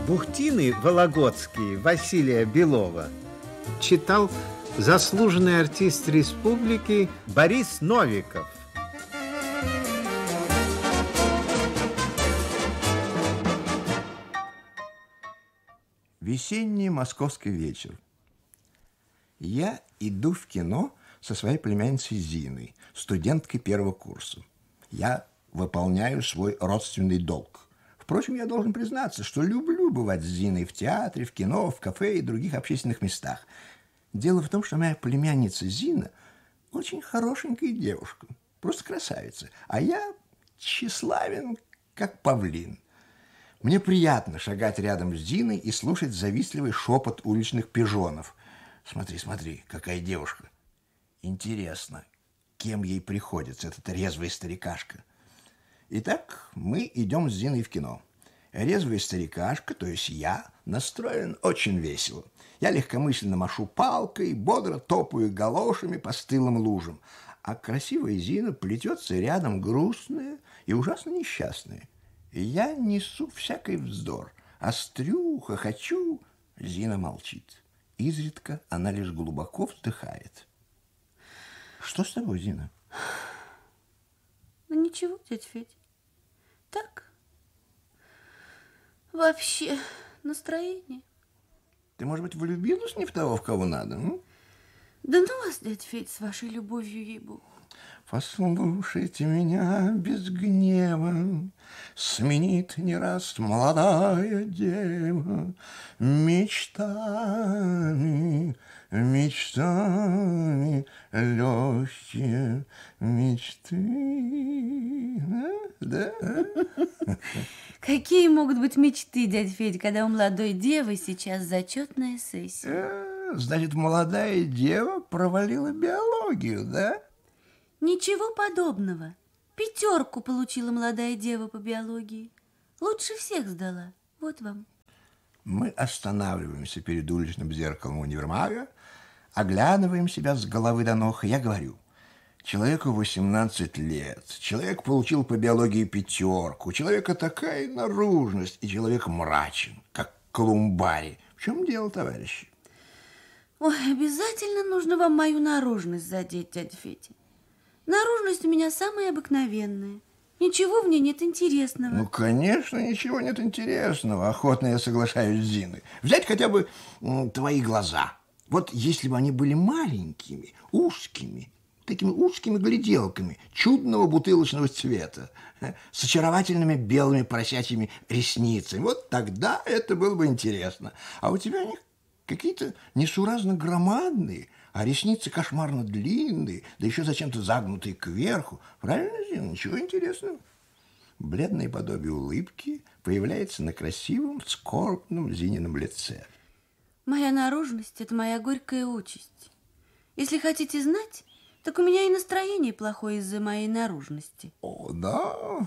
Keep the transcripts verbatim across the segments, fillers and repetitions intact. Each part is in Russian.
Бухтины вологодские Василия Белова читал заслуженный артист республики Борис Новиков. Весенний московский вечер. Я иду в кино со своей племянницей Зиной, студенткой первого курса. Я выполняю свой родственный долг. Впрочем, я должен признаться, что люблю бывать с Зиной в театре, в кино, в кафе и других общественных местах. Дело в том, что моя племянница Зина очень хорошенькая девушка, просто красавица, а я тщеславен, как павлин. Мне приятно шагать рядом с Зиной и слушать завистливый шепот уличных пижонов. Смотри, смотри, какая девушка. Интересно, кем ей приходится этот резвый старикашка. Итак, мы идем с Зиной в кино. Резвый старикашка, то есть я, настроен очень весело. Я легкомысленно машу палкой, бодро топаю галошами по стылым лужам. А красивая Зина плетется рядом, грустная и ужасно несчастная. И я несу всякий вздор, острю, хохочу. Зина молчит. Изредка она лишь глубоко вздыхает. Что с тобой, Зина? Ну ничего, дядя Федя. Так. Вообще настроение. Ты, может быть, влюбилась не в того, в кого надо? М? Да ну вас, дядя Федя, с вашей любовью, ей-богу. Послушайте меня без гнева, сменит не раз молодая дева мечтами, мечтами, легкие мечты. Да? Какие могут быть мечты, дядя Федя, когда у молодой девы сейчас зачетная сессия? Значит, молодая дева провалила биологию, да? Ничего подобного. Пятерку получила молодая дева по биологии. Лучше всех сдала. Вот вам. Мы останавливаемся перед уличным зеркалом универмага, оглядываем себя с головы до ног. Я говорю, человеку восемнадцать лет, человек получил по биологии пятерку, у человека такая наружность, и человек мрачен, как колумбарий. В чем дело, товарищи? Ой, обязательно нужно вам мою наружность задеть, дядя Федя. Наружность у меня самая обыкновенная. Ничего в ней нет интересного. Ну, конечно, ничего нет интересного. Охотно я соглашаюсь с Зиной. Взять хотя бы м, твои глаза. Вот если бы они были маленькими, узкими, такими узкими гляделками, чудного бутылочного цвета, с очаровательными белыми поросячьими ресницами, вот тогда это было бы интересно. А у тебя они какие-то несуразно громадные, а ресницы кошмарно длинные, да еще зачем-то загнутые кверху. Правильно, Зина? Ничего интересного. Бледное подобие улыбки появляется на красивом, скорбном Зинином лице. Моя наружность – это моя горькая участь. Если хотите знать, так у меня и настроение плохое из-за моей наружности. О, да?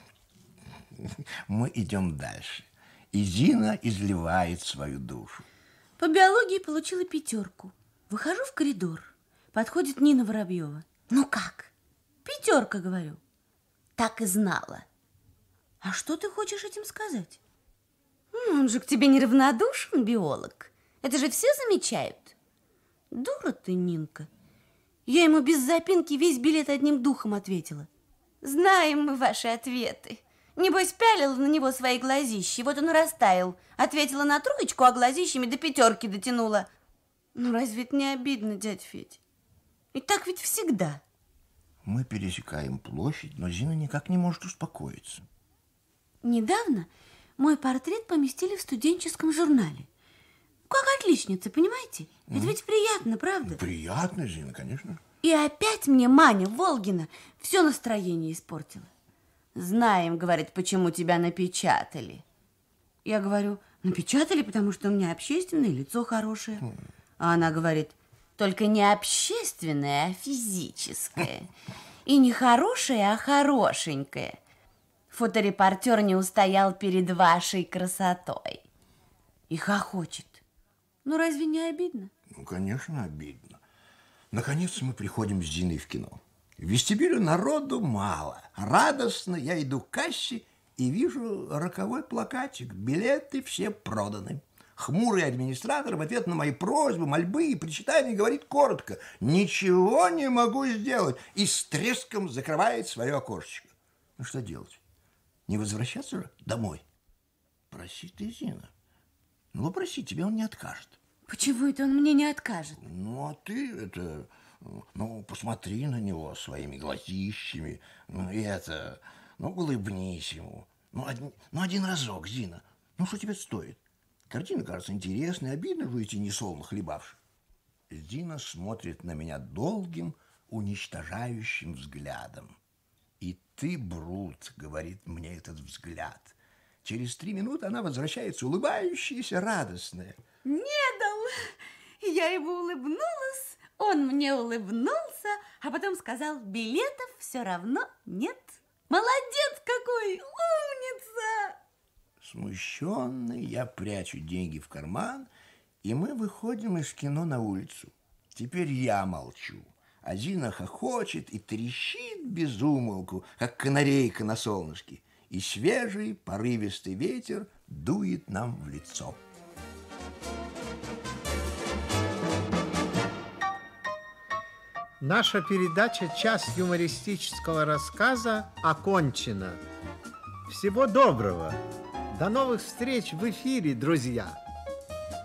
Мы идем дальше. И Зина изливает свою душу. По биологии получила пятерку. Выхожу в коридор. Подходит Нина Воробьева. Ну как? Пятерка, говорю. Так и знала. А что ты хочешь этим сказать? Он же к тебе неравнодушен, биолог. Это же все замечают. Дура ты, Нинка. Я ему без запинки весь билет одним духом ответила. Знаем мы ваши ответы. Небось, пялила на него свои глазищи. Вот он и растаял. Ответила на троечку, а глазищами до пятерки дотянула. Ну, разве это не обидно, дядя Федя? И так ведь всегда. Мы пересекаем площадь, но Зина никак не может успокоиться. Недавно мой портрет поместили в студенческом журнале. Как отличница, понимаете? Mm. Это ведь приятно, правда? Приятно, Зина, конечно. И опять мне Маня Волгина все настроение испортила. Знаем, говорит, почему тебя напечатали. Я говорю, напечатали, потому что у меня общественное лицо хорошее. Mm. А она говорит, только не общественное, а физическое. И не хорошее, а хорошенькое. Фоторепортер не устоял перед вашей красотой. И хохочет. Ну, разве не обидно? Ну, конечно, обидно. Наконец мы приходим с Зиной в кино. В вестибюле народу мало. Радостно я иду к кассе и вижу роковой плакатик. Билеты все проданы. Хмурый администратор в ответ на мои просьбы, мольбы и причитания говорит коротко: «Ничего не могу сделать», и с треском закрывает свое окошечко. Ну, что делать? Не возвращаться же домой? Проси ты, Зина. Ну, попроси, тебе он не откажет. Почему это он мне не откажет? Ну, а ты это... Ну, посмотри на него своими глазищами. Ну, и это... Ну, улыбнись ему. Ну, один, ну, один разок, Зина. Ну, что тебе стоит? Картина кажется интересной, обидно же идти несолоно хлебавши. Зина смотрит на меня долгим, уничтожающим взглядом. «И ты, Брут», — говорит мне этот взгляд. Через три минуты она возвращается улыбающаяся, радостная. «Не дал!» Я ему улыбнулась, он мне улыбнулся, а потом сказал: «Билетов все равно нет». Молодец какой! Умница! Смущенный, я прячу деньги в карман, и мы выходим из кино на улицу. Теперь я молчу, а Зина хохочет и трещит без умолку, как канарейка на солнышке, и свежий порывистый ветер дует нам в лицо. Наша передача «Час юмористического рассказа» окончена. Всего доброго! До новых встреч в эфире, друзья!